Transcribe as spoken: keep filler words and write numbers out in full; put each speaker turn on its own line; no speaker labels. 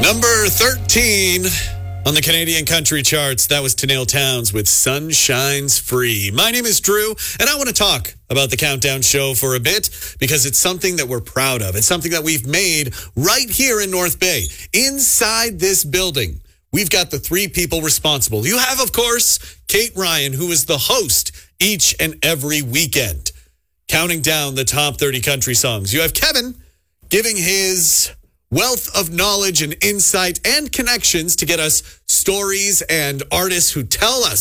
Number thirteen on the Canadian country charts, that was Tenille Townes with Sun Shines Free. My name is Drew, and I want to talk about the Countdown Show for a bit because it's something that we're proud of. It's something that we've made right here in North Bay. Inside this building, we've got the three people responsible. You have, of course, Kate Ryan, who is the host each and every weekend, counting down the top thirty country songs. You have Kevin giving his wealth of knowledge and insight and connections to get us stories and artists who tell us